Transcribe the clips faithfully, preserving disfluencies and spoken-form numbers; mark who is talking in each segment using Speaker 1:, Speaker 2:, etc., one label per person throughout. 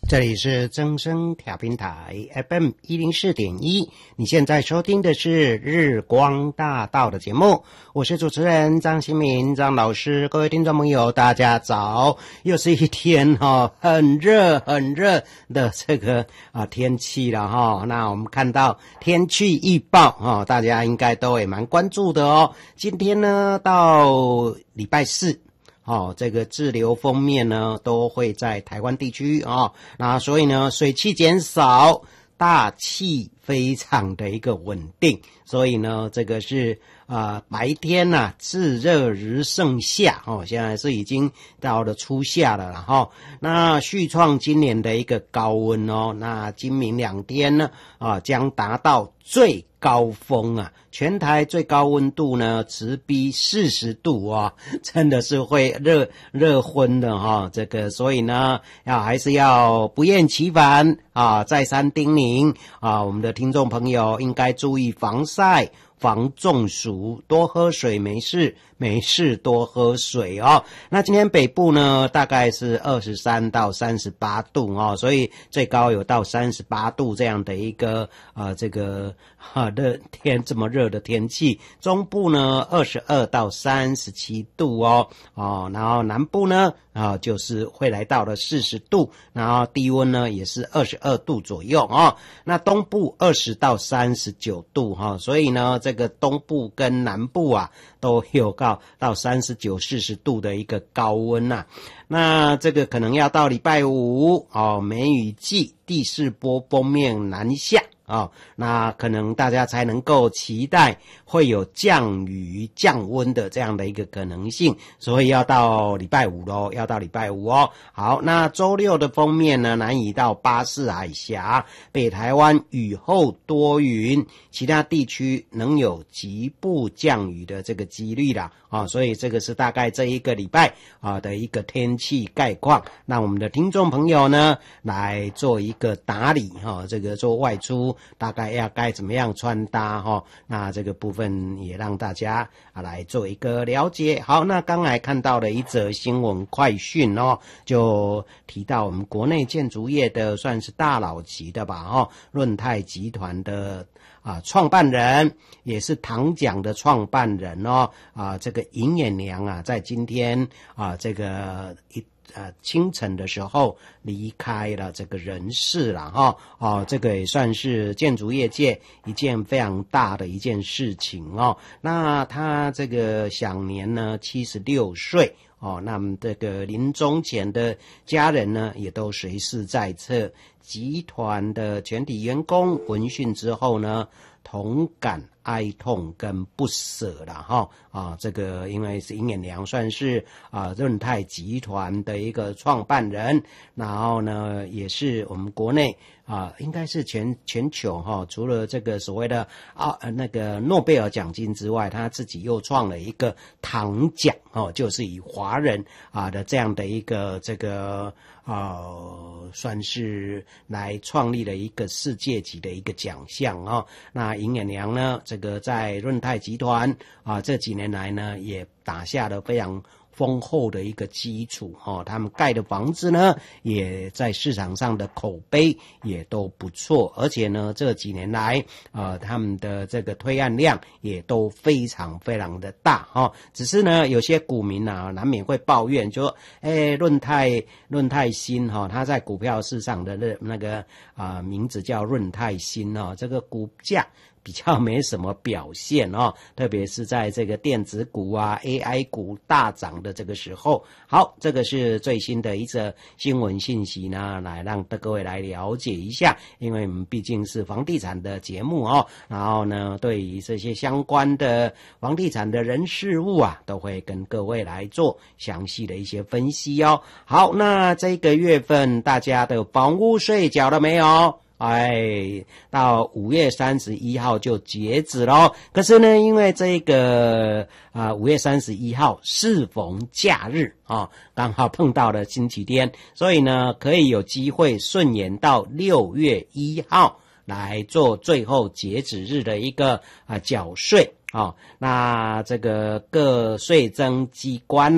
Speaker 1: 这里是正声调频台 F M 一零四点一，你现在收听的是日光大道的节目，我是主持人张新民张老师。各位听众朋友大家早，又是一天哦，很热很热的这个啊天气了哈、哦。那我们看到天气预报哦，大家应该都也蛮关注的哦。今天呢到礼拜四哦，这个滞留锋面呢都会在台湾地区哦，那所以呢水汽减少，大气非常的一个稳定，所以呢这个是啊、呃、白天呐、啊、炙热如盛夏哦，现在是已经到了初夏了啦哈、哦，那续创今年的一个高温哦，那今明两天呢啊将达到最高峰啊，全台最高温度呢直逼四十度啊、哦，真的是会热热昏的哈、哦。这个所以呢，要还是要不厌其烦啊，再三叮咛啊，我们的听众朋友应该注意防晒。防中暑，多喝水没事，没事多喝水哦。那今天北部呢，大概是二十三到三十八度哦，所以最高有到三十八度这样的一个呃这个哈热天这么热的天气。中部呢二十二到三十七度哦哦，然后南部呢啊就是会来到了四十度，然后低温呢也是二十二度左右哦。那东部二十到三十九度哈、哦，所以呢。这个东部跟南部啊都有到到三十九、四十度的一个高温呐、啊。那这个可能要到礼拜五哦，梅雨季第四波锋面南下哦，那可能大家才能够期待会有降雨降温的这样的一个可能性，所以要到礼拜五咯，要到礼拜五哦。好，那周六的锋面呢，南移到巴士海峡，北台湾雨后多云，其他地区能有局部降雨的这个几率啦啊、哦，所以这个是大概这一个礼拜啊的一个天气概况，让我们的听众朋友呢来做一个打理哈、哦，这个做外出大概要该怎么样穿搭哈、哦，那这个部分也让大家啊来做一个了解。好，那刚才看到了一则新闻快讯哦，就提到我们国内建筑业的算是大佬级的吧哈、哦，润泰集团的啊创办人，也是唐奖的创办人哦啊，这个尹衍娘啊，在今天啊这个一。呃，清晨的时候离开了这个人世了哈，哦，这个也算是建筑业界一件非常大的一件事情哦。那他这个享年呢七十六岁哦，那么这个临终前的家人呢也都随侍在侧，集团的全体员工闻讯之后呢，同感哀痛跟不舍了哈啊，这个因为是尹衍娘算是啊润泰集团的一个创办人，然后呢也是我们国内啊应该是全全球哈，除了这个所谓的啊那个诺贝尔奖金之外，他自己又创了一个唐奖哦，就是以华人啊的这样的一个这个呃算是来创立了一个世界级的一个奖项哦。那尹衍娘呢，这个在润泰集团啊这几年来呢，也打下了非常丰厚的一个基础哦，他们盖的房子呢，也在市场上的口碑也都不错，而且呢，这几年来，呃，他们的这个推案量也都非常非常的大哈、哦。只是呢，有些股民啊，难免会抱怨，就说，哎，润泰润泰新哈、哦，它在股票市场的那那个啊、呃、名字叫润泰新哦，这个股价比较没什么表现哦，特别是在这个电子股啊 A I 股大涨的这个时候。好，这个是最新的一则新闻信息呢，来让各位来了解一下，因为我们毕竟是房地产的节目哦，然后呢对于这些相关的房地产的人事物啊，都会跟各位来做详细的一些分析哦。好，那这个月份大家的房屋税缴了没有？哎，到五月三十一号就截止咯。可是呢，因为这个啊五月三十一号适逢假日啊，刚好碰到了星期天，所以呢，可以有机会顺延到六月一号来做最后截止日的一个啊缴税啊。那这个各税征机关呐、啊，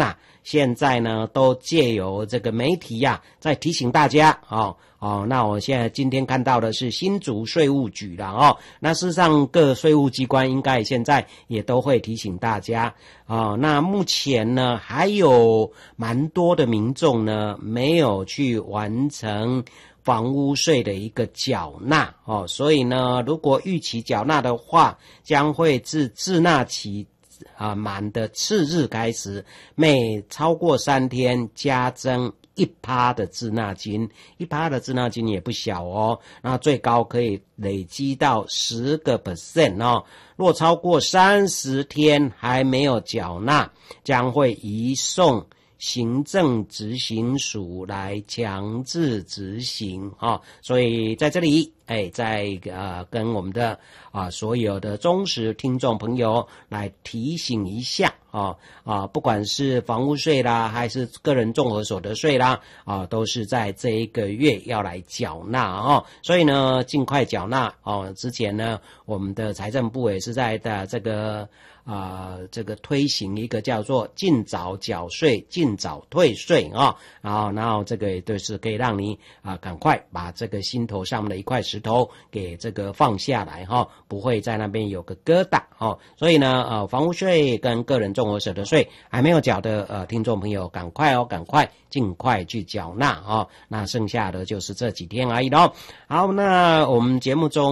Speaker 1: 现在呢都借由这个媒体呀、啊，在提醒大家哦。哦，那我现在今天看到的是新竹税务局了哦。那事实上各税务机关应该现在也都会提醒大家哦。那目前呢还有蛮多的民众呢没有去完成房屋税的一个缴纳哦，所以呢如果逾期缴纳的话，将会自滞纳期啊满的次日开始，每超过三天加征一趴的滞纳金，一趴的滞纳金也不小哦，那最高可以累积到十个 percent 哦。若超过三十天还没有缴纳，将会移送行政执行署来强制执行啊，所以在这里，哎，在呃跟我们的啊所有的忠实听众朋友来提醒一下啊啊，不管是房屋税啦，还是个人综合所得税啦，啊，都是在这一个月要来缴纳啊，所以呢，尽快缴纳哦。之前呢，我们的财政部也是在的这个。啊、呃，这个推行一个叫做尽早缴税、尽早退税啊、哦，然后，然后这个也就是可以让你啊、呃、赶快把这个心头上面的一块石头给这个放下来哈、哦，不会在那边有个疙瘩哦。所以呢，呃，房屋税跟个人综合所得税还没有缴的呃听众朋友，赶快哦，赶快尽快去缴纳哦。那剩下的就是这几天而已咯。好，那我们节目中。